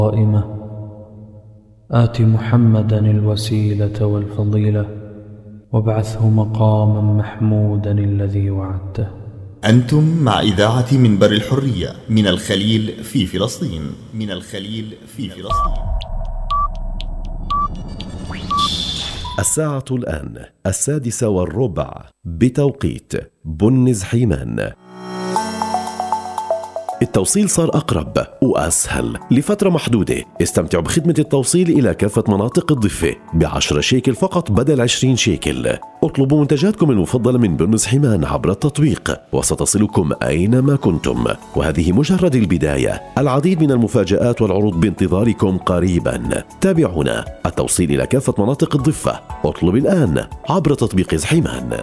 قائمة آت محمدا الوسيلة والفضيلة وابعثه مقاما محمودا الذي وعدته. أنتم مع إذاعة منبر الحرية من الخليل في فلسطين. الساعة الآن 6:15 بتوقيت بنز حيمان. التوصيل صار أقرب وأسهل لفترة محدودة. استمتعوا بخدمة التوصيل إلى كافة مناطق الضفة ب10 شيكل فقط بدل 20 شيكل. اطلبوا منتجاتكم المفضلة من بنز حيمان عبر التطبيق وستصلكم أينما كنتم. وهذه مجرد البداية، العديد من المفاجآت والعروض بانتظاركم قريبا. تابعونا. التوصيل إلى كافة مناطق الضفة. اطلب الآن عبر تطبيق حيمان.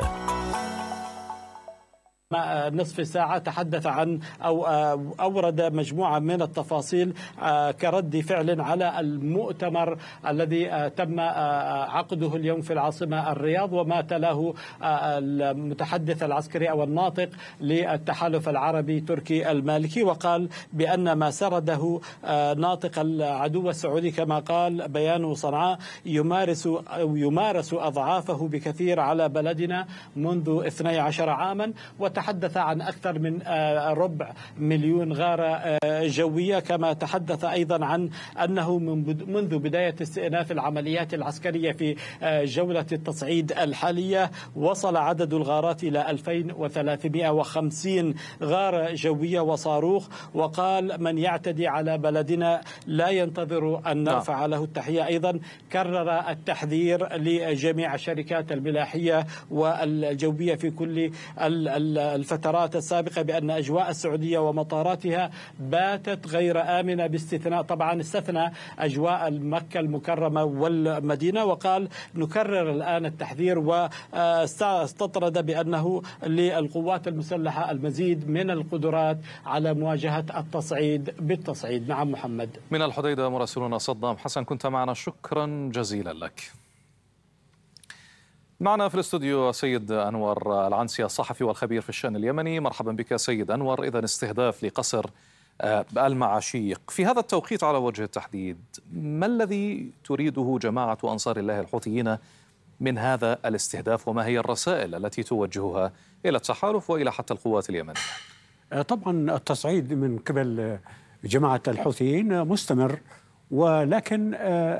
نصف ساعة تحدث عن أو أورد مجموعة من التفاصيل كرد فعل على المؤتمر الذي تم عقده اليوم في العاصمة الرياض، وما تلاه المتحدث العسكري أو الناطق للتحالف العربي تركي المالكي، وقال بأن ما سرده ناطق العدو السعودي كما قال بيان صنعاء يمارس أضعافه بكثير على بلدنا منذ 12 عاما، وتحدث عن أكثر من 250,000 غارة جوية. كما تحدث أيضا عن أنه منذ بداية استئناف العمليات العسكرية في جولة التصعيد الحالية وصل عدد الغارات إلى 2350 غارة جوية وصاروخ، وقال من يعتدي على بلدنا لا ينتظر أن نرفع له التحية. أيضا كرر التحذير لجميع الشركات الملاحية والجوية في كل الفترات السابقة بأن أجواء السعودية ومطاراتها باتت غير آمنة، باستثناء طبعا استثنى أجواء مكة المكرمة والمدينة. وقال نكرر الآن التحذير، واستطرد بأنه للقوات المسلحة المزيد من القدرات على مواجهة التصعيد بالتصعيد. نعم محمد. من الحديدة مراسلنا صدام حسن، كنت معنا، شكرا جزيلا لك. معنا في الاستوديو سيد أنور العنسي الصحفي والخبير في الشأن اليمني. مرحبا بك سيد أنور. إذن استهداف لقصر المعاشيق في هذا التوقيت على وجه التحديد، ما الذي تريده جماعة أنصار الله الحوثيين من هذا الاستهداف، وما هي الرسائل التي توجهها إلى التحالف وإلى حتى القوات اليمنية؟ طبعا التصعيد من قبل جماعة الحوثيين مستمر، ولكن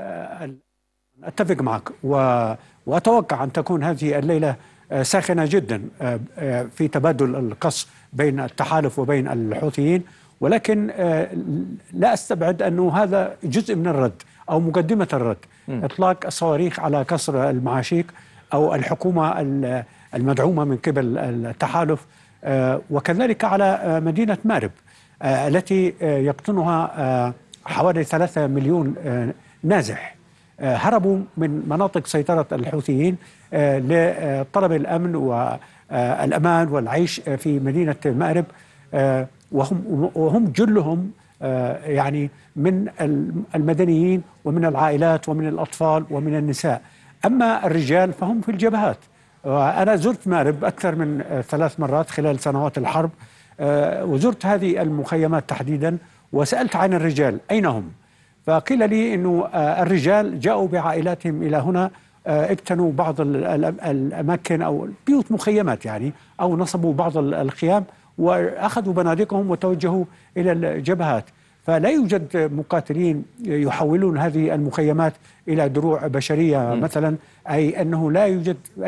أتفق معك وأتوقع أن تكون هذه الليلة ساخنة جدا في تبادل القصف بين التحالف وبين الحوثيين، ولكن لا أستبعد أنه هذا جزء من الرد أو مقدمة الرد. إطلاق الصواريخ على قصر المعاشيق أو الحكومة المدعومة من قبل التحالف، وكذلك على مدينة مأرب التي يقطنها حوالي 3 مليون نازح هربوا من مناطق سيطرة الحوثيين لطلب الأمن والأمان والعيش في مدينة مأرب، وهم جلهم يعني من المدنيين ومن العائلات ومن الأطفال ومن النساء. أما الرجال فهم في الجبهات. أنا زرت مأرب أكثر من 3 مرات خلال سنوات الحرب، وزرت هذه المخيمات تحديدا وسألت عن الرجال أين هم، فقيل لي أنه الرجال جاءوا بعائلاتهم إلى هنا، ابتنوا بعض الأماكن أو بيوت مخيمات يعني، أو نصبوا بعض الخيام وأخذوا بنادقهم وتوجهوا إلى الجبهات. فلا يوجد مقاتلين يحولون هذه المخيمات إلى دروع بشرية مثلا، أي أنه لا يوجد